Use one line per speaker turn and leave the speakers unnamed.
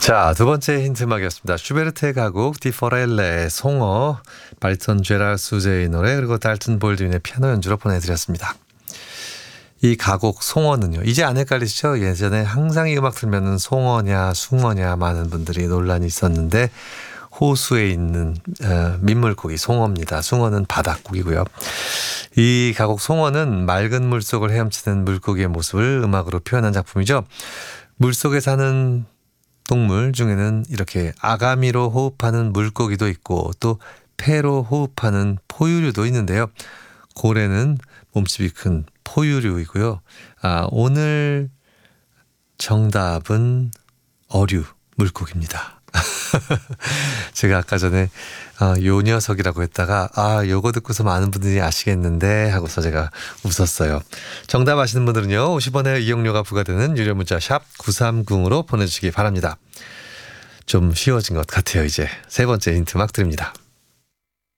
자, 두 번째 힌트막이었습니다. 슈베르트의 가곡 디포렐레의 송어, 바리톤 제랄 수제의 노래, 그리고 달튼 볼드윈의 피아노 연주로 보내드렸습니다. 이 가곡 송어는요, 이제 안 헷갈리시죠? 예전에 항상 이 음악 들으면 송어냐 숭어냐 많은 분들이 논란이 있었는데, 호수에 있는 민물고기 송어입니다. 숭어는 바닷고기고요. 이 가곡 송어는 맑은 물속을 헤엄치는 물고기의 모습을 음악으로 표현한 작품이죠. 물속에 사는 동물 중에는 이렇게 아가미로 호흡하는 물고기도 있고, 또 폐로 호흡하는 포유류도 있는데요. 고래는 몸집이 큰 포유류이고요. 오늘 정답은 어류 물고기입니다. 제가 아까 전에 요 녀석이라고 했다가 요거 듣고서 많은 분들이 아시겠는데 하고서 제가 웃었어요. 정답 아시는 분들은요, 50원의 이용료가 부과되는 유료 문자 샵 930으로 보내주시기 바랍니다. 좀 쉬워진 것 같아요. 이제 세 번째 힌트 막 드립니다.